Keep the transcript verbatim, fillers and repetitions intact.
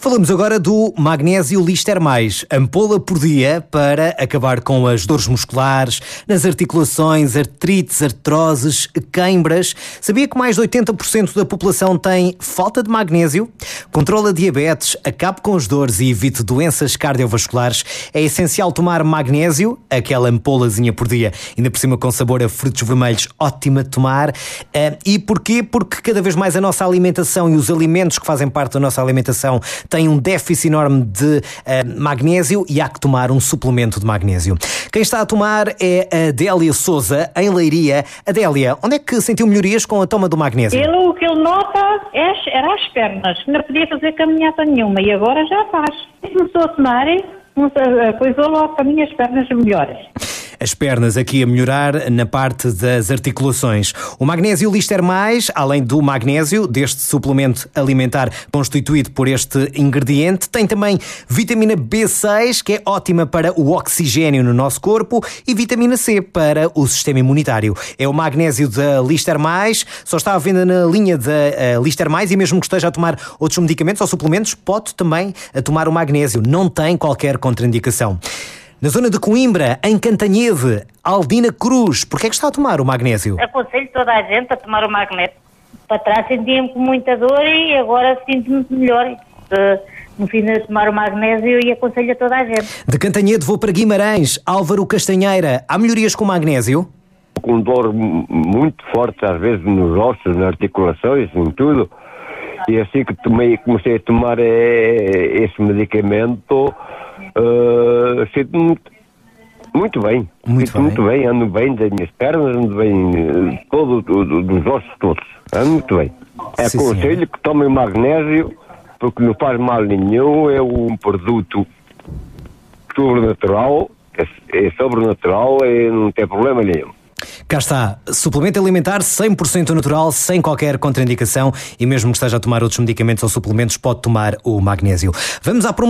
Falamos agora do magnésio Lister Mais, ampola por dia para acabar com as dores musculares, nas articulações, artrites, artroses, queimbras. Sabia que mais de oitenta por cento da população tem falta de magnésio? Controla diabetes, acabe com as dores e evite doenças cardiovasculares. É essencial tomar magnésio, aquela ampolazinha por dia, ainda por cima com sabor a frutos vermelhos, ótima de tomar. E porquê? Porque cada vez mais a nossa alimentação e os alimentos que fazem parte da nossa alimentação têm um déficit enorme de uh, magnésio e há que tomar um suplemento de magnésio. Quem está a tomar é a Adélia Souza, em Leiria. Adélia, onde é que sentiu melhorias com a toma do magnésio? Ele, o que ele nota é, era as pernas, não podia fazer caminhada nenhuma e agora já faz. Começou a tomar, coisou logo para mim as pernas melhores. As pernas aqui a melhorar na parte das articulações. O magnésio Lister Mais, além do magnésio, deste suplemento alimentar constituído por este ingrediente, tem também vitamina B seis, que é ótima para o oxigênio no nosso corpo, e vitamina C para o sistema imunitário. É o magnésio da Lister Mais, só está à venda na linha da uh, Lister Mais, e mesmo que esteja a tomar outros medicamentos ou suplementos, pode também a tomar o magnésio. Não tem qualquer contraindicação. Na zona de Coimbra, em Cantanhede, Aldina Cruz, porquê é que está a tomar o magnésio? Aconselho toda a gente a tomar o magnésio. Para trás sentia-me com muita dor e agora sinto-me melhor. No fim de tomar o magnésio e aconselho a toda a gente. De Cantanhede vou para Guimarães, Álvaro Castanheira. Há melhorias com o magnésio? Com dor muito forte, às vezes nos ossos, nas articulações, em tudo. E assim que tomei, comecei a tomar é, esse medicamento, uh, sinto-me muito, muito bem. Muito sinto bem. muito bem, ando bem das minhas pernas, ando bem todo, todo, dos ossos todos. Ando muito bem. É Sim, aconselho senhor. que tomem magnésio, porque não faz mal nenhum, é um produto sobrenatural, é, é sobrenatural e não tem problema nenhum. Cá está, suplemento alimentar cem por cento natural, sem qualquer contraindicação, e mesmo que esteja a tomar outros medicamentos ou suplementos, pode tomar o magnésio. Vamos à promoção.